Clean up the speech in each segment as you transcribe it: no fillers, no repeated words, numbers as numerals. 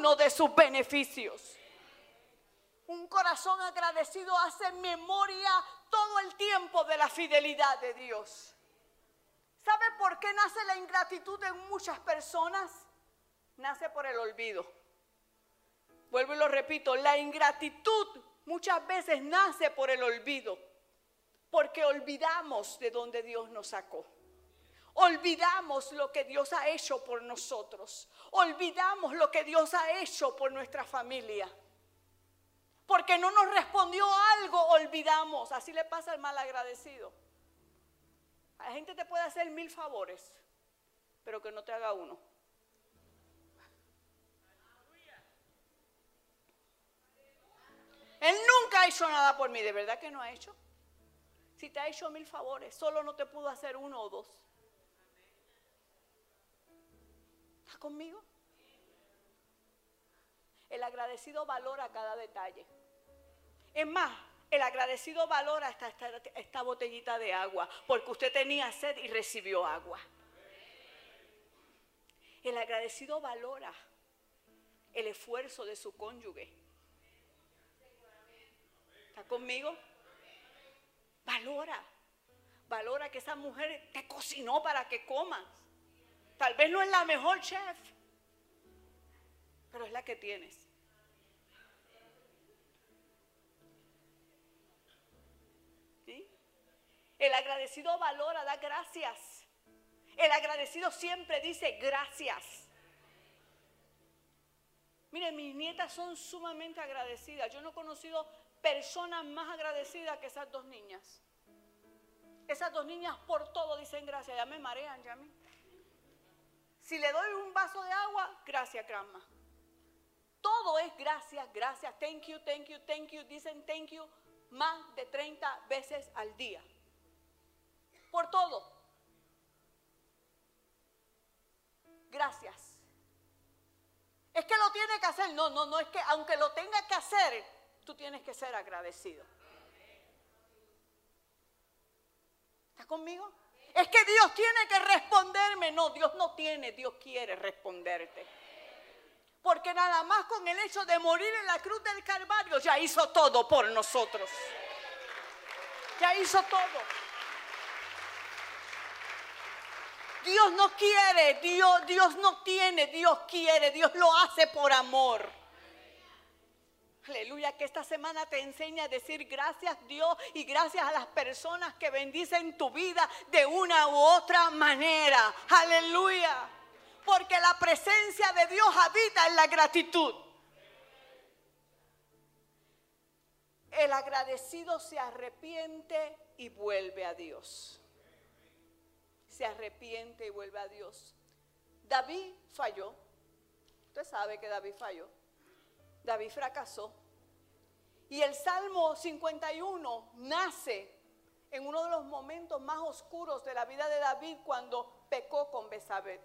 uno de sus beneficios. Un corazón agradecido hace memoria todo el tiempo de la fidelidad de Dios. ¿Sabe por qué nace la ingratitud en muchas personas? Nace por el olvido. Vuelvo y lo repito, la ingratitud muchas veces nace por el olvido, porque olvidamos de dónde Dios nos sacó. Olvidamos lo que Dios ha hecho por nosotros. Olvidamos lo que Dios ha hecho por nuestra familia. Porque no nos respondió algo, olvidamos. Así le pasa al malagradecido. La gente te puede hacer 1000 favores, pero que no te haga uno. Él nunca ha hecho nada por mí, ¿de verdad que no ha hecho? Si te ha hecho 1000 favores, solo no te pudo hacer 1 o 2. ¿Estás conmigo? El agradecido valora cada detalle. Es más, el agradecido valora esta botellita de agua, porque usted tenía sed y recibió agua. El agradecido valora el esfuerzo de su cónyuge. ¿Está conmigo? Valora que esa mujer te cocinó para que comas. Tal vez no es la mejor chef, pero es la que tienes. ¿Sí? El agradecido valora, da gracias. El agradecido siempre dice gracias. Miren, mis nietas son sumamente agradecidas. Yo no he conocido personas más agradecidas que esas 2 niñas. Esas 2 niñas por todo dicen gracias. Ya me marean, ya a mí. Si le doy un vaso de agua, gracias, grandma. Todo es gracias, gracias, thank you, thank you, thank you. Dicen thank you más de 30 veces al día. Por todo. Gracias. Es que lo tiene que hacer. No, es que aunque lo tenga que hacer, tú tienes que ser agradecido. ¿Estás conmigo? Es que Dios tiene que responderme. No, Dios no tiene, Dios quiere responderte. Porque nada más con el hecho de morir en la cruz del Calvario ya hizo todo por nosotros. Ya hizo todo. Dios no quiere, Dios no tiene, Dios quiere, Dios lo hace por amor. Aleluya, que esta semana te enseñe a decir gracias Dios y gracias a las personas que bendicen tu vida de una u otra manera. Aleluya, porque la presencia de Dios habita en la gratitud. El agradecido se arrepiente y vuelve a Dios. Se arrepiente y vuelve a Dios. David falló. Usted sabe que David falló. David fracasó. Y el Salmo 51 nace en uno de los momentos más oscuros de la vida de David cuando pecó con Betsabé.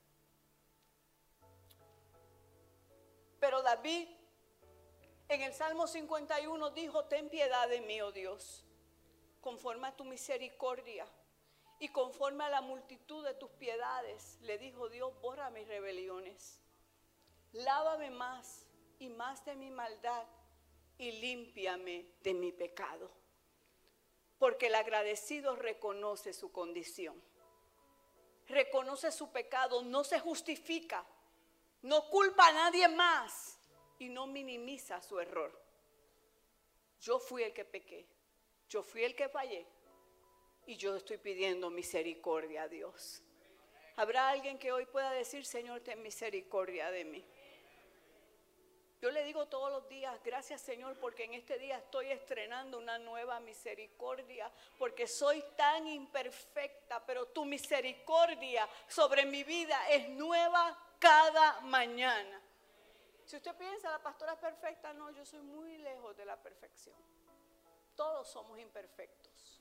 Pero David en el Salmo 51 dijo: ten piedad de mí, oh Dios, conforme a tu misericordia y conforme a la multitud de tus piedades. Le dijo Dios: borra mis rebeliones, lávame más y más de mi maldad y límpiame de mi pecado. Porque el agradecido reconoce su condición, reconoce su pecado, no se justifica, no culpa a nadie más y no minimiza su error. Yo fui el que pequé, yo fui el que fallé y yo estoy pidiendo misericordia a Dios. ¿Habrá alguien que hoy pueda decir: Señor, ten misericordia de mí? Yo le digo todos los días: gracias Señor, porque en este día estoy estrenando una nueva misericordia, porque soy tan imperfecta, pero tu misericordia sobre mi vida es nueva cada mañana. Si usted piensa: la pastora es perfecta, no, yo soy muy lejos de la perfección. Todos somos imperfectos.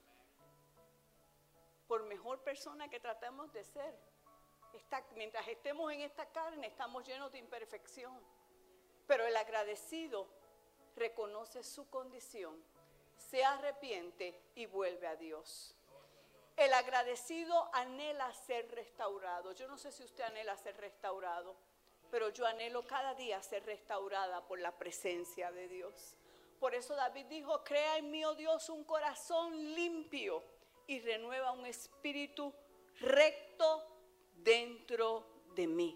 Por mejor persona que tratemos de ser, mientras estemos en esta carne, estamos llenos de imperfección. Pero el agradecido reconoce su condición, se arrepiente y vuelve a Dios. El agradecido anhela ser restaurado. Yo no sé si usted anhela ser restaurado. pero yo anhelo cada día ser restaurada por la presencia de Dios. Por eso David dijo, crea en mí, oh Dios, un corazón limpio y renueva un espíritu recto dentro de mí.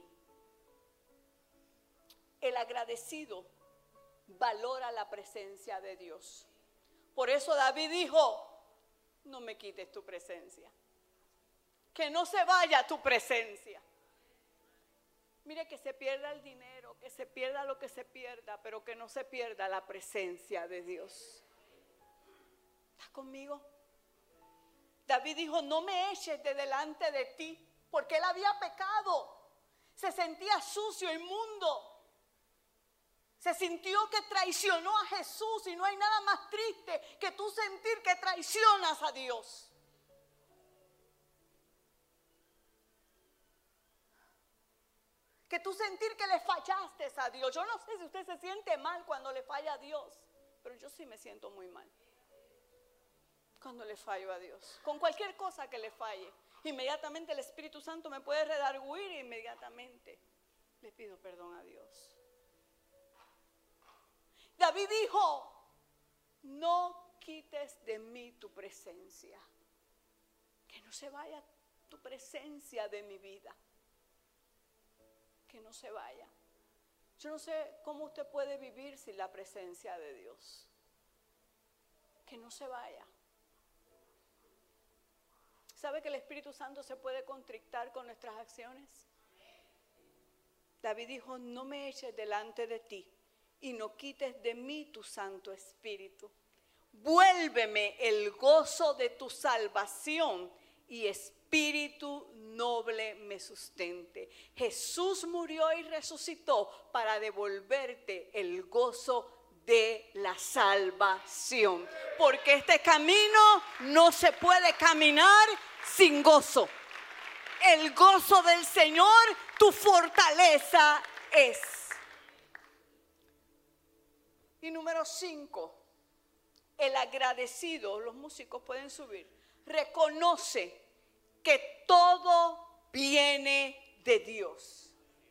El agradecido valora la presencia de Dios. Por eso David dijo, no me quites tu presencia. Que no se vaya tu presencia. Mire, que se pierda el dinero, que se pierda lo que se pierda, pero que no se pierda la presencia de Dios. ¿Estás conmigo? David dijo, no me eches de delante de ti, porque él había pecado. Se sentía sucio, inmundo. Se sintió que traicionó a Jesús, y no hay nada más triste que tú sentir que traicionas a Dios. Que tú sentir que le fallaste a Dios. Yo no sé si usted se siente mal cuando le falla a Dios, pero yo sí me siento muy mal cuando le fallo a Dios. Con cualquier cosa que le falle, inmediatamente el Espíritu Santo me puede redarguir e inmediatamente le pido perdón a Dios. David dijo, no quites de mí tu presencia. Que no se vaya tu presencia de mi vida. Que no se vaya. Yo no sé cómo usted puede vivir sin la presencia de Dios. Que no se vaya. ¿Sabe que el Espíritu Santo se puede contrictar con nuestras acciones? David dijo, no me eches delante de ti y no quites de mí tu Santo Espíritu. Vuélveme el gozo de tu salvación y espíritu noble me sustente. Jesús murió y resucitó para devolverte el gozo de la salvación. Porque este camino no se puede caminar sin gozo. El gozo del Señor, tu fortaleza es. Y número 5, el agradecido, los músicos pueden subir, reconoce que todo viene de Dios.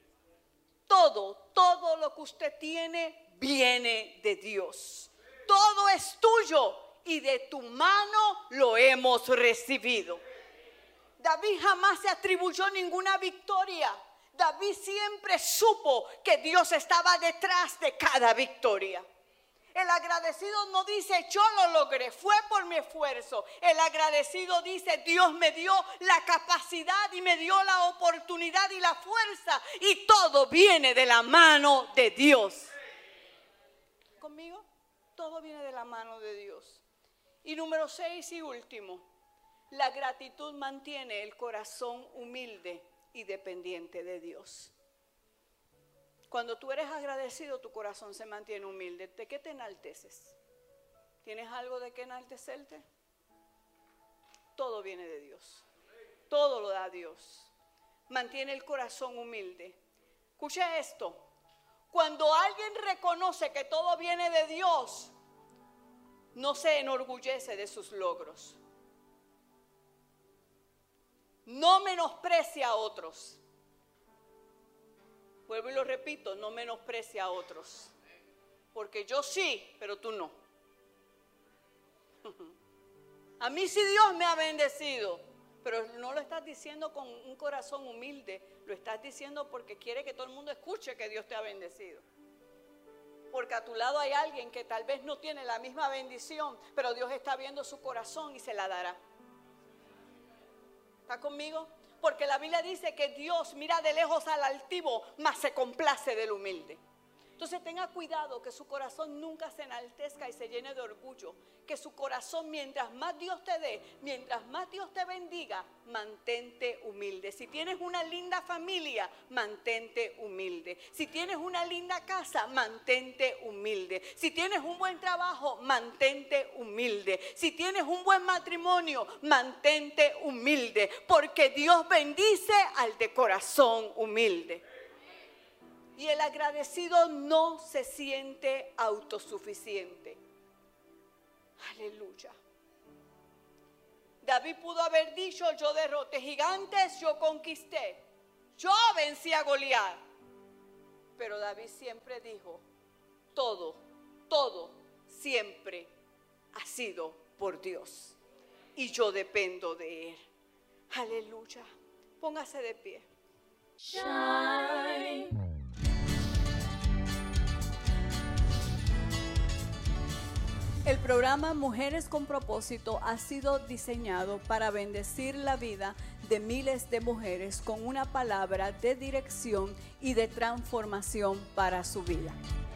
Todo lo que usted tiene viene de Dios. Todo es tuyo y de tu mano lo hemos recibido. David jamás se atribuyó ninguna victoria. David siempre supo que Dios estaba detrás de cada victoria. El agradecido no dice yo lo logré, fue por mi esfuerzo. El agradecido dice Dios me dio la capacidad y me dio la oportunidad y la fuerza, y todo viene de la mano de Dios. ¿Conmigo? Todo viene de la mano de Dios. Y número 6 y último, la gratitud mantiene el corazón humilde y dependiente de Dios. Cuando tú eres agradecido, tu corazón se mantiene humilde. ¿De qué te enalteces? ¿Tienes algo de qué enaltecerte? Todo viene de Dios. Todo lo da Dios. Mantiene el corazón humilde. Escucha esto. Cuando alguien reconoce que todo viene de Dios, no se enorgullece de sus logros. No menosprecia a otros. Vuelvo y lo repito, no menosprecia a otros. Porque yo sí, pero tú no. A mí sí Dios me ha bendecido, pero no lo estás diciendo con un corazón humilde. Lo estás diciendo porque quiere que todo el mundo escuche que Dios te ha bendecido. Porque a tu lado hay alguien que tal vez no tiene la misma bendición, pero Dios está viendo su corazón y se la dará. ¿Está conmigo? Porque la Biblia dice que Dios mira de lejos al altivo, mas se complace del humilde. Entonces tenga cuidado que su corazón nunca se enaltezca y se llene de orgullo. Que su corazón, mientras más Dios te dé, mientras más Dios te bendiga, mantente humilde. Si tienes una linda familia, mantente humilde. Si tienes una linda casa, mantente humilde. Si tienes un buen trabajo, mantente humilde. Si tienes un buen matrimonio, mantente humilde. Porque Dios bendice al de corazón humilde. Y el agradecido no se siente autosuficiente. Aleluya. David pudo haber dicho, yo derroté gigantes, yo conquisté, yo vencí a Goliat. Pero David siempre dijo, todo siempre ha sido por Dios. Y yo dependo de Él. Aleluya. Póngase de pie. Shine. El programa Mujeres con Propósito ha sido diseñado para bendecir la vida de miles de mujeres con una palabra de dirección y de transformación para su vida.